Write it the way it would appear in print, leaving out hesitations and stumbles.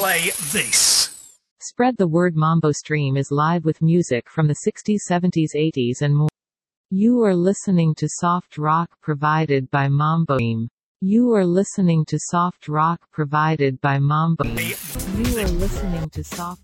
play this. Spread the word. Mambo Stream is live with music from the 60s, 70s, 80s and more. You are listening to soft rock provided by Mambo Stream. You are listening to soft rock provided by Mambo Stream. You are listening to soft